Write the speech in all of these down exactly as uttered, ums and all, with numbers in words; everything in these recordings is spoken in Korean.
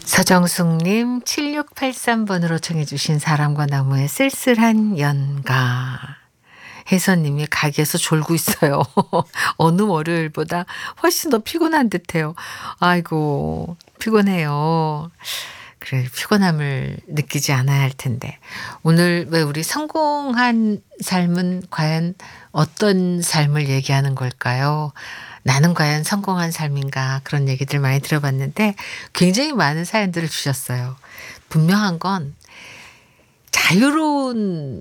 서정숙님 칠육팔삼 번으로 청해 주신 사람과 나무의 쓸쓸한 연가. 혜선님이 가게에서 졸고 있어요. 어느 월요일보다 훨씬 더 피곤한 듯해요. 아이고 피곤해요. 그래 피곤함을 느끼지 않아야 할 텐데. 오늘 왜 우리 성공한 삶은 과연 어떤 삶을 얘기하는 걸까요? 나는 과연 성공한 삶인가 그런 얘기들 많이 들어봤는데 굉장히 많은 사연들을 주셨어요. 분명한 건 자유로운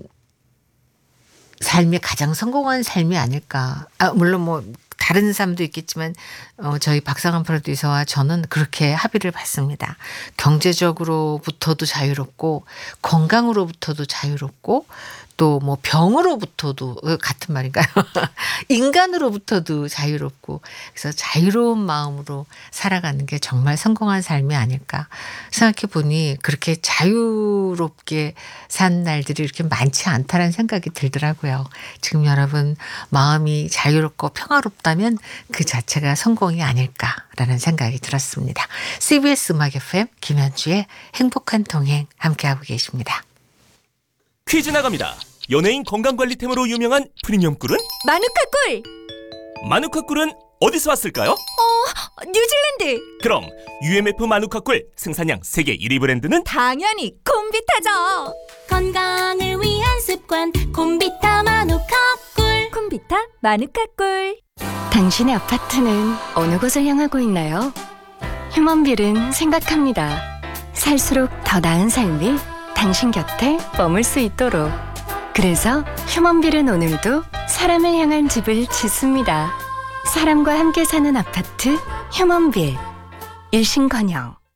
삶이 가장 성공한 삶이 아닐까. 아, 물론 뭐 다른 사람도 있겠지만 어, 저희 박상한 프로듀서와 저는 그렇게 합의를 봤습니다. 경제적으로부터도 자유롭고 건강으로부터도 자유롭고 또 뭐 병으로부터도 같은 말인가요? 인간으로부터도 자유롭고 그래서 자유로운 마음으로 살아가는 게 정말 성공한 삶이 아닐까 생각해 보니 그렇게 자유롭게 산 날들이 이렇게 많지 않다는 생각이 들더라고요. 지금 여러분 마음이 자유롭고 평화롭다면 그 자체가 성공이 아닐까라는 생각이 들었습니다. 씨비에스 음악 에프엠 김현주의 행복한 동행 함께하고 계십니다. 퀴즈 나갑니다. 연예인 건강관리템으로 유명한 프리미엄 꿀은? 마누카 꿀! 마누카 꿀은 어디서 왔을까요? 어, 뉴질랜드! 그럼 유엠에프 마누카 꿀 생산량 세계 일 위 브랜드는? 당연히 콤비타죠! 건강을 위한 습관 콤비타 마누카 꿀. 콤비타 마누카 꿀. 당신의 아파트는 어느 곳을 향하고 있나요? 휴먼빌은 생각합니다. 살수록 더 나은 삶이 당신 곁에 머물 수 있도록. 그래서 휴먼빌은 오늘도 사람을 향한 집을 짓습니다. 사람과 함께 사는 아파트 휴먼빌. 일신건영.